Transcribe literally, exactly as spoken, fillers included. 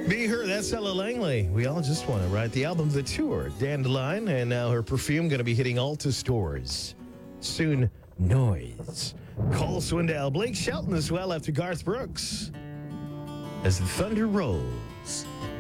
Be Her, that's Ella Langley. We all just want to write the album The Tour, Dandelion, and now her perfume going to be hitting Ulta stores. Soon, Noise. Cole Swindell, Blake Shelton as well after Garth Brooks. As the thunder rolls.